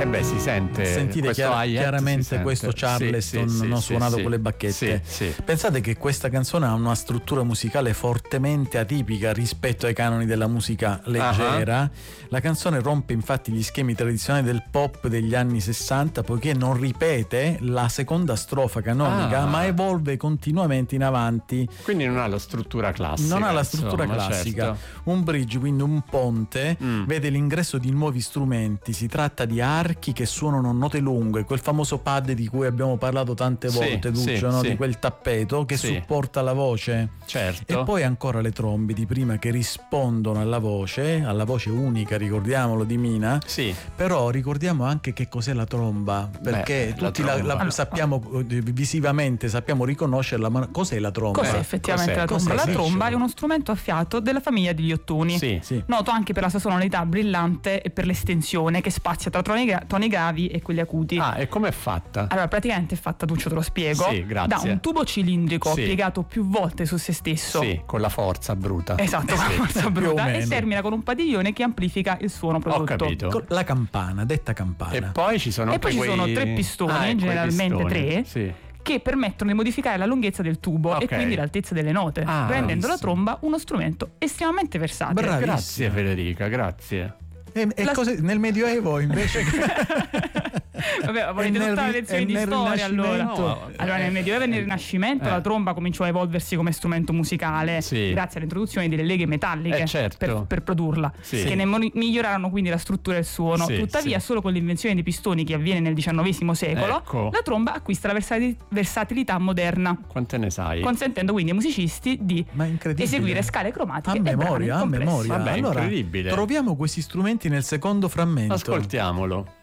beh, si sente. Sentite chiaramente questo Charleston suonato con le bacchette. Sì. Pensate che questa canzone ha una struttura musicale fortemente atipica rispetto ai canoni della musica leggera. La canzone rompe infatti gli schemi tradizionali del pop degli anni 60, poiché non ripete la seconda strofa canonica, ma evolve continuamente in avanti. Quindi non ha la struttura classica. Non ha la struttura classica. Certo. Un bridge, quindi un ponte, vede l'ingresso di nuovi strumenti. Si tratta di archi che suonano note lunghe, quel famoso pad di cui abbiamo parlato tante volte, Duccio, no? Di quel tappeto che supporta la voce. Certo. E poi ancora le trombe di prima che rispondono alla voce unica, ricordiamolo, di Mina. Sì. Però ricordiamo anche che cos'è la tromba, perché tutti la sappiamo visivamente, sappiamo riconoscerla, ma cos'è la tromba? Cos'è effettivamente la tromba? La tromba è uno strumento a fiato della famiglia degli ottoni. Sì. Noto anche per la sua sonorità brillante e per l'estensione che spazia tra toni gravi e quelli acuti. E com'è fatta? Allora, praticamente è fatta, Duccio, te lo spiego. Sì, grazie. Da un tubo cilindrico piegato più volte su se stesso. Sì, con la forza bruta. Esatto, con la forza bruta. E termina con un padiglione che amplifica il suono prodotto. Ho capito. La campana, detta campana. E poi ci sono ci sono 3 pistoni, generalmente 3. Sì. Che permettono di modificare la lunghezza del tubo e quindi l'altezza delle note, rendendo la tromba uno strumento estremamente versatile. Bravissima. Grazie Federica, grazie. Nel Medioevo invece Vabbè, volete tutta la lezione di storia allora? No. Allora, nel Medioevo e nel Rinascimento la tromba cominciò a evolversi come strumento musicale grazie all'introduzione delle leghe metalliche per produrla, che ne migliorarono quindi la struttura del suono. Tuttavia, solo con l'invenzione dei pistoni, che avviene nel XIX secolo, la tromba acquista la versatilità moderna. Quante ne sai? Consentendo quindi ai musicisti di eseguire scale cromatiche a memoria. Vabbè, allora, incredibile. troviamo questi strumenti nel secondo frammento. Ascoltiamolo.